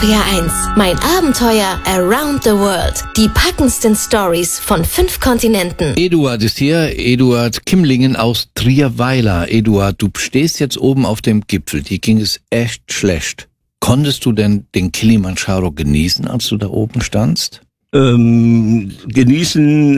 RPR1, mein Abenteuer around the world. Die packendsten Stories von 5 Kontinenten. Eduard ist hier, Eduard Kimlingen aus Trierweiler. Eduard, du stehst jetzt oben auf dem Gipfel. Dir ging es echt schlecht. Konntest du denn den Kilimanjaro genießen, als du da oben standst? Genießen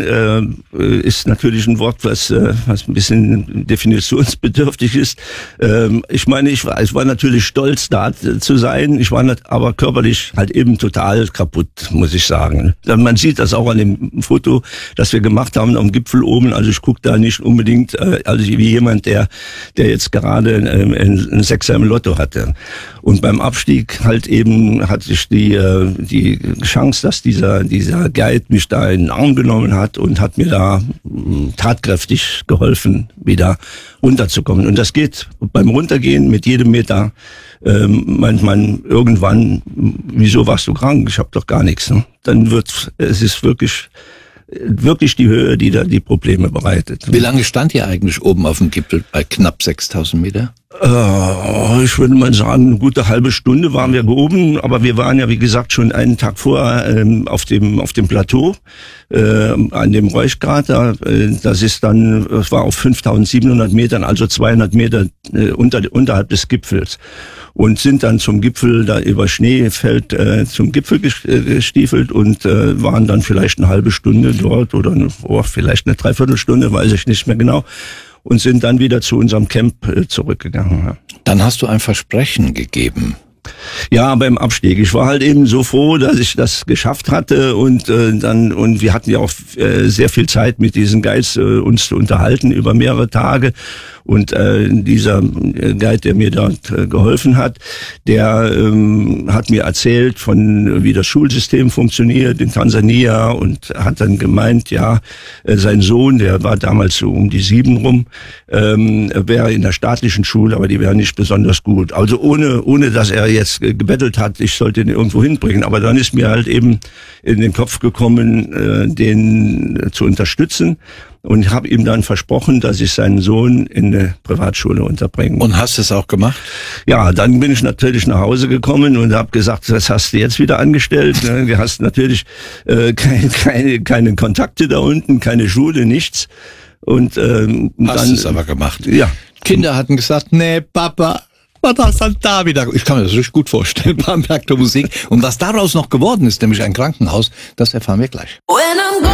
ist natürlich ein Wort, was ein bisschen definitionsbedürftig ist. Ich meine, ich war natürlich stolz, da zu sein. Ich war aber körperlich halt eben total kaputt, muss ich sagen. Man sieht das auch an dem Foto, das wir gemacht haben am Gipfel oben. Also ich gucke da nicht unbedingt also wie jemand, der jetzt gerade ein Sechser im Lotto hatte. Und beim Abstieg halt eben hatte ich die Chance, dass dieser Guide mich da in den Arm genommen hat und hat mir da tatkräftig geholfen, wieder runterzukommen. Und das geht beim Runtergehen mit jedem Meter. Meint man irgendwann, wieso warst du krank? Ich habe doch gar nichts. Ne? Dann es ist wirklich die Höhe, die da die Probleme bereitet. Wie lange stand ihr eigentlich oben auf dem Gipfel bei knapp 6.000 Meter? Ich würde mal sagen, eine gute halbe Stunde waren wir oben, aber wir waren ja, wie gesagt, schon einen Tag vorher auf dem Plateau, an dem Reuschkrater. Das war auf 5.700 Metern, also 200 Meter unterhalb des Gipfels. Und sind dann zum Gipfel, da über Schneefeld zum Gipfel gestiefelt und waren dann vielleicht eine halbe Stunde dort oder vielleicht eine Dreiviertelstunde, weiß ich nicht mehr genau. Und sind dann wieder zu unserem Camp zurückgegangen. Ja. Dann hast du ein Versprechen gegeben. Ja, beim Abstieg. Ich war halt eben so froh, dass ich das geschafft hatte und wir hatten ja auch sehr viel Zeit mit diesen Guides uns zu unterhalten über mehrere Tage. Und dieser Guide, der mir dort geholfen hat, der hat mir erzählt von wie das Schulsystem funktioniert in Tansania und hat dann gemeint, ja, sein Sohn, der war damals so um die 7 rum, wäre in der staatlichen Schule, aber die wäre nicht besonders gut. Also ohne dass er jetzt gebettelt hat, ich sollte ihn irgendwo hinbringen. Aber dann ist mir halt eben in den Kopf gekommen, den zu unterstützen. Und ich habe ihm dann versprochen, dass ich seinen Sohn in eine Privatschule unterbringe. Und hast du es auch gemacht? Ja, dann bin ich natürlich nach Hause gekommen und habe gesagt, was hast du jetzt wieder angestellt? Du hast natürlich keine Kontakte da unten, keine Schule, nichts. Und hast es aber gemacht? Ja. Kinder hatten gesagt, nee, Papa, was hast du da wieder? Ich kann mir das richtig gut vorstellen, Bamberg der Musik. Und was daraus noch geworden ist, nämlich ein Krankenhaus, das erfahren wir gleich.